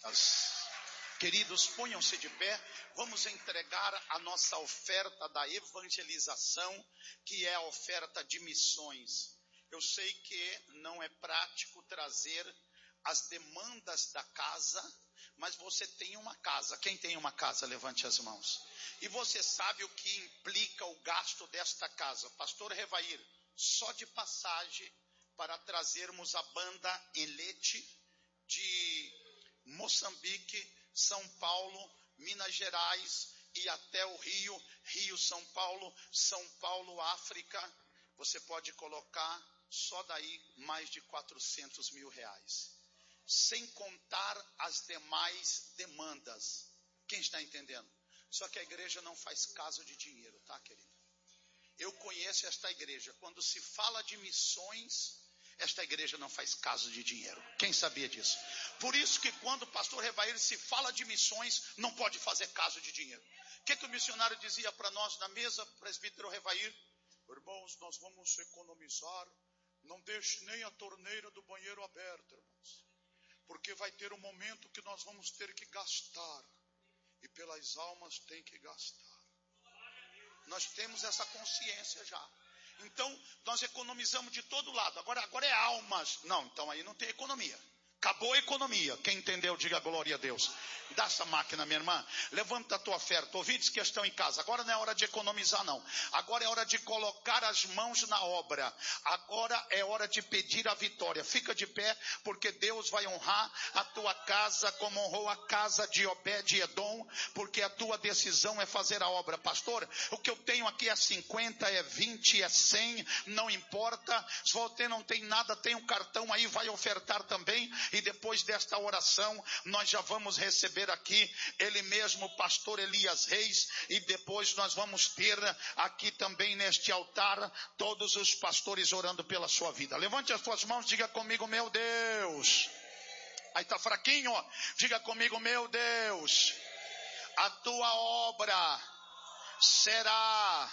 Queridos, ponham-se de pé, vamos entregar a nossa oferta da evangelização, que é a oferta de missões. Eu sei que não é prático trazer as demandas da casa, mas você tem uma casa. Quem tem uma casa, levante as mãos. E você sabe o que implica o gasto desta casa. Pastor Revair, só de passagem para trazermos a banda Elete de Moçambique, São Paulo, Minas Gerais e até o Rio, São Paulo, África. Você pode colocar só daí mais de 400 mil reais. Sem contar as demais demandas. Quem está entendendo? Só que a igreja não faz caso de dinheiro, tá, querido? Eu conheço esta igreja. Quando se fala de missões, esta igreja não faz caso de dinheiro. Quem sabia disso? Por isso que quando o pastor Revair se fala de missões, não pode fazer caso de dinheiro. O que o missionário dizia para nós na mesa, presbítero Revair? Irmãos, nós vamos economizar. Não deixe nem a torneira do banheiro aberta, irmãos. Porque vai ter um momento que nós vamos ter que gastar. E pelas almas tem que gastar. Nós temos essa consciência já. Então, nós economizamos de todo lado. Agora é almas. Não, então aí não tem economia. Acabou a economia. Quem entendeu, diga glória a Deus. Dá essa máquina, minha irmã. Levanta a tua oferta. Ouvintes que estão em casa. Agora não é hora de economizar, não. Agora é hora de colocar as mãos na obra. Agora é hora de pedir a vitória. Fica de pé, porque Deus vai honrar a tua casa como honrou a casa de Obed-Edom, porque a tua decisão é fazer a obra. Pastor, o que eu tenho aqui é 50, é 20, é 100, não importa. Se você não tem nada, tem um cartão aí, vai ofertar também. E depois desta oração, nós já vamos receber aqui ele mesmo, o pastor Elias Reis, e depois nós vamos ter aqui também neste altar todos os pastores orando pela sua vida. Levante as suas mãos, diga comigo, meu Deus. Aí está fraquinho, ó. Diga comigo, meu Deus, a tua obra será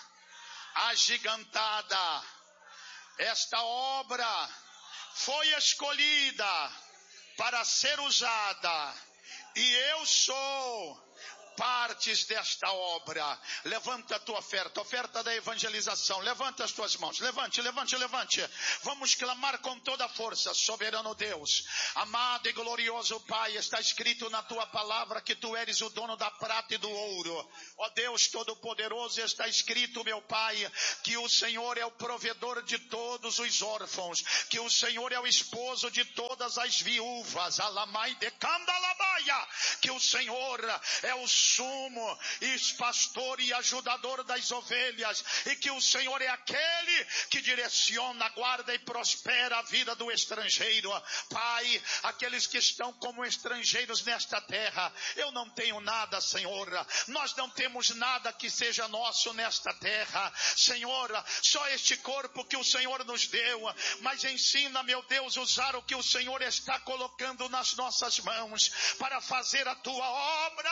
agigantada. Esta obra foi escolhida para ser usada, e eu sou partes desta obra. Levanta a tua oferta, oferta da evangelização. Levanta as tuas mãos, levante. Vamos clamar com toda a força. Soberano Deus, amado e glorioso Pai, está escrito na tua palavra que tu eres o dono da prata e do ouro. Ó Deus Todo-Poderoso, está escrito, meu Pai, que o Senhor é o provedor de todos os órfãos, que o Senhor é o esposo de todas as viúvas. Alamai de Candalabaia, que o Senhor é o sumo e pastor e ajudador das ovelhas, e que o Senhor é aquele que direciona, guarda e prospera a vida do estrangeiro. Pai, aqueles que estão como estrangeiros nesta terra, eu não tenho nada, Senhor, nós não temos nada que seja nosso nesta terra, Senhor, só este corpo que o Senhor nos deu, mas ensina, meu Deus, usar o que o Senhor está colocando nas nossas mãos para fazer a tua obra.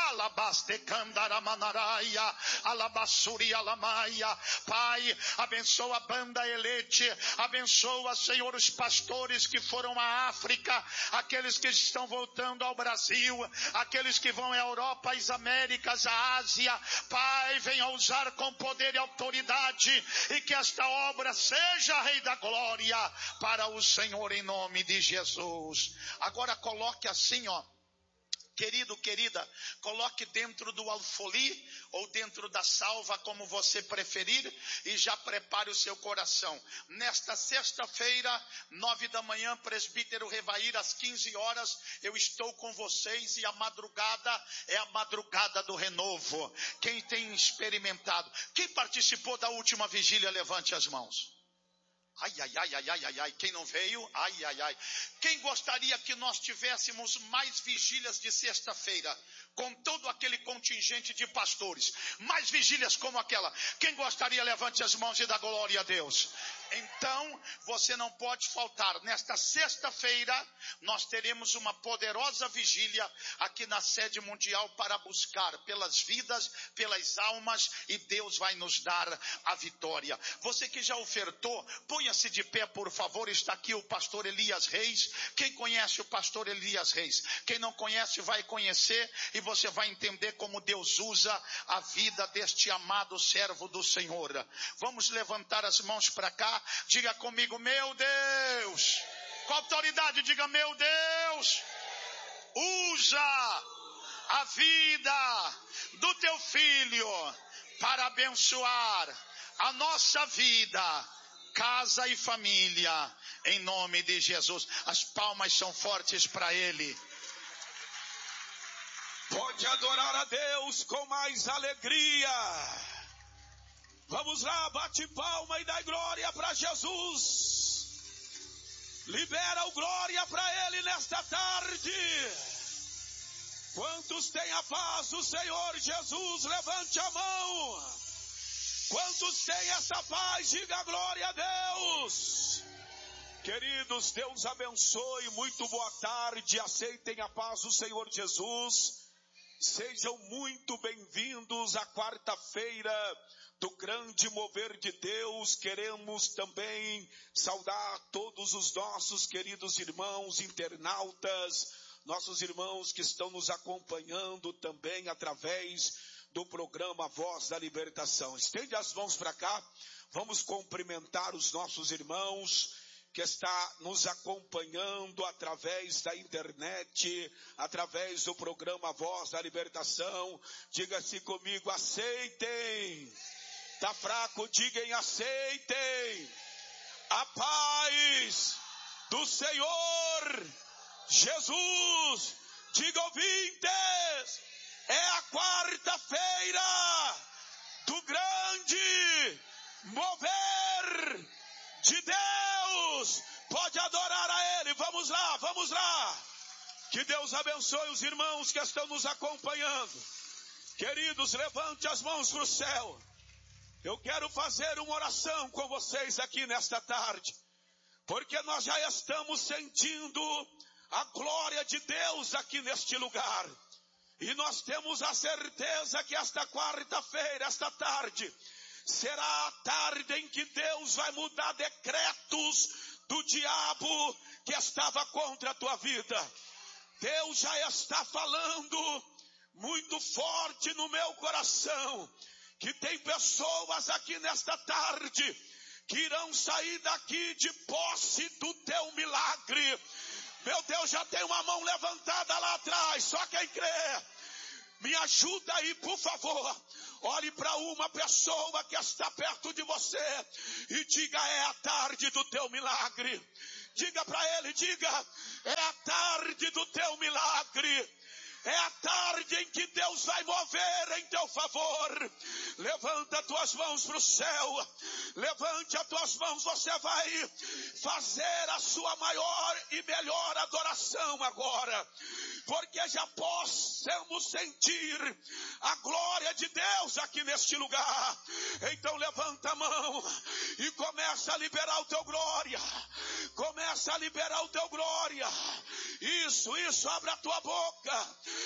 Pai, abençoa a banda Elete, abençoa, Senhor, os pastores que foram à África, aqueles que estão voltando ao Brasil, aqueles que vão à Europa, às Américas, à Ásia. Pai, venha usar com poder e autoridade, e que esta obra seja, Rei da Glória, para o Senhor, em nome de Jesus. Agora coloque assim, ó. Querido, querida, coloque dentro do alfoli ou dentro da salva, como você preferir, e já prepare o seu coração. Nesta sexta-feira, 9 da manhã, presbítero Revair, às 15 horas, eu estou com vocês, e a madrugada é a madrugada do renovo. Quem tem experimentado? Quem participou da última vigília, levante as mãos. Ai, quem não veio? Ai. Quem gostaria que nós tivéssemos mais vigílias de sexta-feira, com todo aquele contingente de pastores, mais vigílias como aquela? Quem gostaria, levante as mãos e dá glória a Deus. Então, você não pode faltar. Nesta sexta-feira, nós teremos uma poderosa vigília aqui na sede mundial para buscar pelas vidas, pelas almas, e Deus vai nos dar a vitória. Você que já ofertou, ponha-se de pé, por favor. Está aqui o pastor Elias Reis. Quem conhece o pastor Elias Reis? Quem não conhece vai conhecer, e você vai entender como Deus usa a vida deste amado servo do Senhor. Vamos levantar as mãos para cá. Diga comigo: meu Deus. Com autoridade, diga: meu Deus, usa a vida do teu filho para abençoar a nossa vida, casa e família, em nome de Jesus. As palmas são fortes para ele. Pode adorar a Deus com mais alegria. Vamos lá, bate palma e dá glória para Jesus. Libera o glória para Ele nesta tarde. Quantos têm a paz do Senhor Jesus? Levante a mão. Quantos têm essa paz? Diga glória a Deus. Queridos, Deus abençoe. Muito boa tarde. Aceitem a paz do Senhor Jesus. Sejam muito bem-vindos à quarta-feira do grande mover de Deus. Queremos também saudar todos os nossos queridos irmãos internautas, nossos irmãos que estão nos acompanhando também através do programa Voz da Libertação. Estende as mãos para cá, vamos cumprimentar os nossos irmãos que está nos acompanhando através da internet, através do programa Voz da Libertação. Diga-se comigo: aceitem. Tá fraco, digam: aceitem. A paz do Senhor Jesus. Diga, ouvintes, é a quarta-feira do grande mover de Deus. Pode adorar a Ele. Vamos lá, vamos lá. Que Deus abençoe os irmãos que estão nos acompanhando. Queridos, levante as mãos para o céu. Eu quero fazer uma oração com vocês aqui nesta tarde, porque nós já estamos sentindo a glória de Deus aqui neste lugar. E nós temos a certeza que esta quarta-feira, esta tarde, será a tarde em que Deus vai mudar decretos do diabo que estava contra a tua vida. Deus já está falando muito forte no meu coração, que tem pessoas aqui nesta tarde que irão sair daqui de posse do teu milagre. Meu Deus, já tem uma mão levantada lá atrás, só quem crê. Me ajuda aí, por favor. Olhe para uma pessoa que está perto de você e diga: é a tarde do teu milagre. Diga para ele, diga: é a tarde do teu milagre. É a tarde em que Deus vai mover em teu favor. Levanta as tuas mãos para o céu. Levante as tuas mãos. Você vai fazer a sua maior e melhor adoração agora. Porque já possamos sentir a glória de Deus aqui neste lugar. Então levanta a mão e começa a liberar o teu glória. Começa a liberar o teu glória. Isso, abre a tua boca.